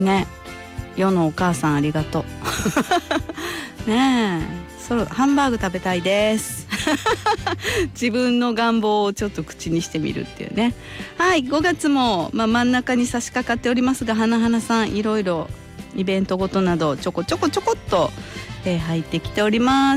ね、世のお母さんありがとうねえ、ハンバーグ食べたいです自分の願望をちょっと口にしてみるっていうね。はい、5月も、真ん中に差し掛かっておりますが、花々さんいろいろイベントごとなどちょこっと、入ってきております。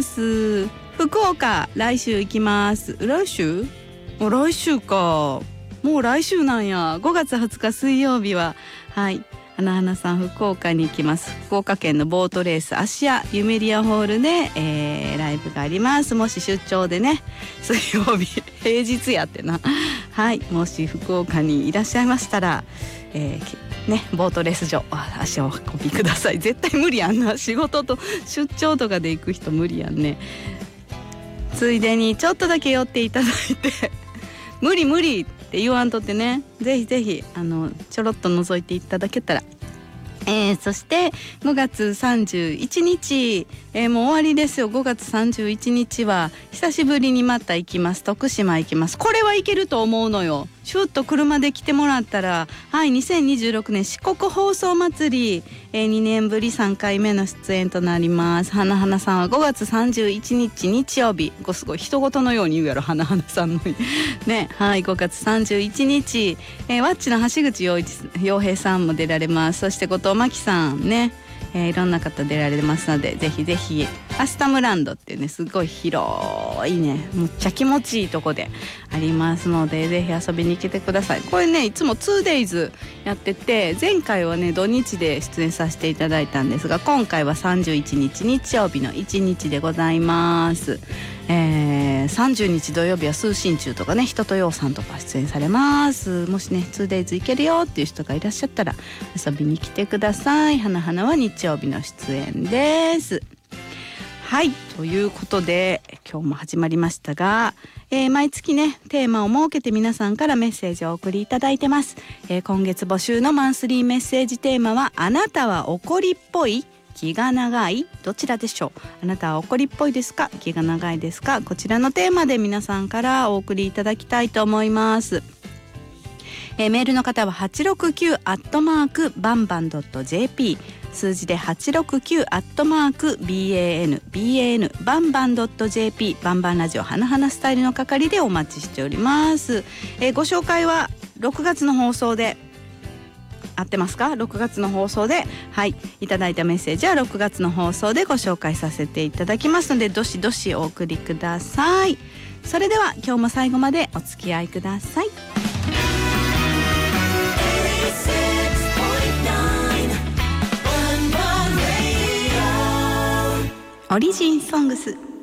福岡来週行きます。来週？もう来週か、もう来週なんや。5月20日水曜日は、はい、花々さん福岡に行きます。福岡県のボートレース芦屋ユメリアホールで、ライブがあります。もし出張でね、水曜日平日やってな、はい、もし福岡にいらっしゃいましたら、ボートレース場足をお運びください。絶対無理やんな、仕事と出張とかで行く人無理やんね。ついでにちょっとだけ寄っていただいて無理って言わんとってね、ぜひちょろっと覗いていただけたら。そして5月31日、もう終わりですよ。5月31日は久しぶりにまた行きます。徳島行きます。これは行けると思うのよ。シュッと車で来てもらったら、はい、2026年四国放送祭り、2年ぶり3回目の出演となります。花々さんは5月31日日曜日、すごい人事のように言うやろ、花々さんのね。はい、5月31日、ワッチの橋口洋平さんも出られます。そして後藤真希さんね、いろんな方出られますので、ぜひアスタムランドっていうね、すごい広いね、むっちゃ気持ちいいとこでありますので、ぜひ遊びに来てください。これね、いつも 2days やってて、前回はね土日で出演させていただいたんですが、今回は31日日曜日の1日でございます。30日土曜日は通信中とかね、人とようさんとか出演されます。もしね 2days 行けるよっていう人がいらっしゃったら遊びに来てください。花々は日曜日の出演です。はい、ということで今日も始まりましたが、毎月ねテーマを設けて皆さんからメッセージをお送りいただいてます。今月募集のマンスリーメッセージテーマは、あなたは怒りっぽい？気が長い？どちらでしょう。あなたは怒りっぽいですか？気が長いですか？こちらのテーマで皆さんからお送りいただきたいと思います。メールの方は869@banban.jp、数字で869@ban バンバン .jp、 バンバンラジオ花々スタイルの係でお待ちしております。ご紹介は6月の放送で合ってますか？6月の放送で、はい、いただいたメッセージは6月の放送でご紹介させていただきますので、どしどしお送りください。それでは今日も最後までお付き合いください。オリジンソングス。